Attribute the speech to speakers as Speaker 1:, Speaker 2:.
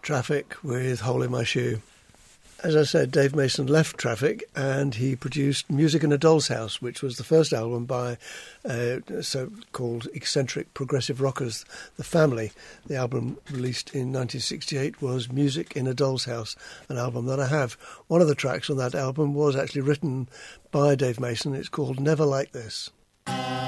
Speaker 1: Traffic with Hole in My Shoe. As I said, Dave Mason left Traffic and he produced Music in a Doll's House, which was the first album by so-called eccentric progressive rockers, The Family. The album released in 1968 was Music in a Doll's House, an album that I have. One of the tracks on that album was actually written by Dave Mason. It's called Never Like This.